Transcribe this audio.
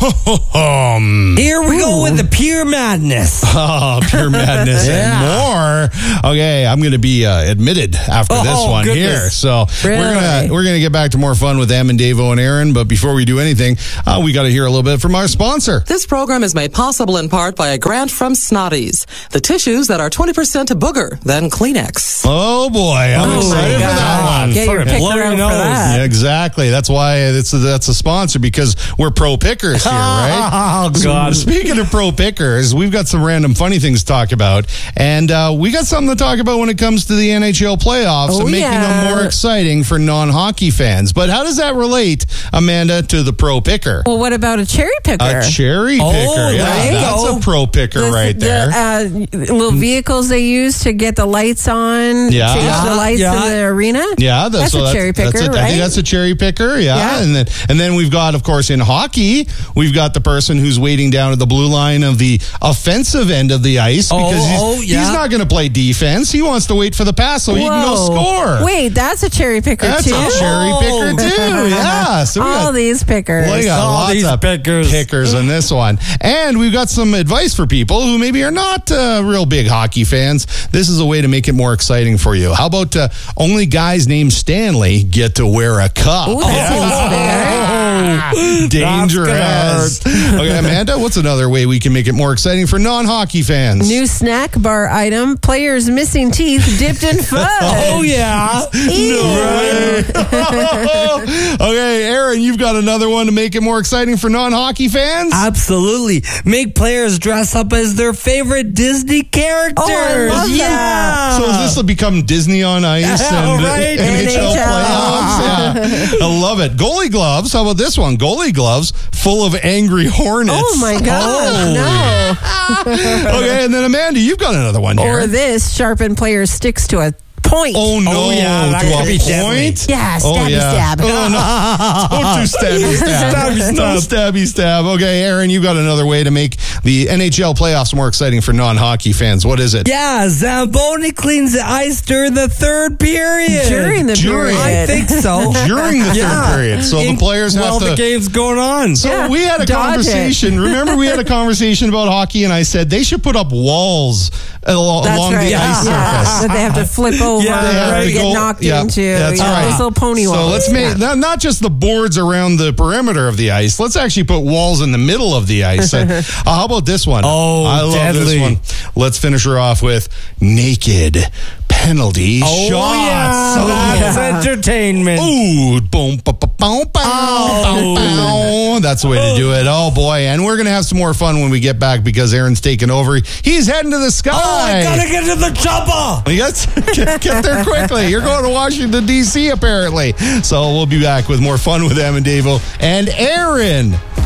Here we go with the pure madness. Oh, pure madness and more. Okay, I'm going to be admitted after this one here. So we're gonna get back to more fun with Em and Davo and Aaron. But before we do anything, we got to hear a little bit from our sponsor. This program is made possible in part by a grant from Snotties, the tissues that are 20% booger than Kleenex. Oh boy, I'm excited for that one. Get your picker out for that. Yeah, exactly. That's why that's a sponsor, because we're pro pickers here, right? Oh God! So, speaking of pro pickers, we've got some random funny things to talk about, and we got something to talk about when it comes to the NHL playoffs and making them more exciting for non-hockey fans. But how does that relate, Amanda, to the pro picker? Well, what about a cherry picker? A cherry picker, that's a pro picker right there. Little vehicles they use to get the lights on, change the lights in the arena. Yeah, that's a cherry picker, right? I think that's a cherry picker, And then we've got, of course, in hockey, we've got the person who's waiting down at the blue line of the offensive end of the ice because he's not going to play defense. He wants to wait for the pass so he can go score. Wait, that's a cherry picker too? That's a cherry picker too, yeah. So all these pickers. We got lots of pickers in this one. And we've got some advice for people who maybe are not real big hockey fans. This is a way to make it more exciting for you. How about only guys named Stanley get to wear a cup? Ooh, that seems fair. Dangerous. Okay, Amanda, what's another way we can make it more exciting for non-hockey fans? New snack bar item, players missing teeth dipped in fudge. Oh, yeah. Okay, Aaron, you've got another one to make it more exciting for non-hockey fans? Absolutely. Make players dress up as their favorite Disney characters. Oh, I love that. So this will become Disney on Ice and NHL playoffs? Yeah. I love it. Goalie gloves. How about this one? Goalie gloves full of angry hornets. Oh, my God. No. Okay, and then Amanda, you've got another one here. Or this, sharpen players sticks to a point. Oh, no. Oh, yeah, that to could a be point? Yeah, stab. Oh, no. Don't do stabby stab. No stabby stab. Okay, Aaron, you've got another way to make the NHL playoffs more exciting for non-hockey fans. What is it? Yeah, Zamboni cleans the ice during the third period. During the period. I think so. During the third period. So the players have to... the game's going on. So we had a conversation. Remember, we had a conversation about hockey, and I said they should put up walls along the ice surface. That they have to flip over or get knocked into. That's right. Those little pony walls. So let's make not just the boards around the perimeter of the ice. Let's actually put walls in the middle of the ice. How about this one? Oh, I love this one. Let's finish her off with naked penalty shots. Yeah, that's entertainment. Ooh, boom, ba, ba, boom, boom, boom. That's the way to do it. Oh boy, and we're gonna have some more fun when we get back because Aaron's taking over. He's heading to the sky. Oh, I gotta get to the chopper. Get there quickly. You're going to Washington D.C. apparently. So we'll be back with more fun with Em and Davo and Aaron